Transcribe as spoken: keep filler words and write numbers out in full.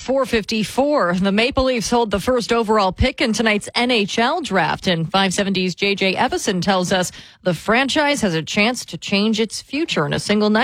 four fifty-four. The Maple Leafs hold the first overall pick in tonight's N H L draft, and five seventy's J J Evison tells us the franchise has a chance to change its future in a single night.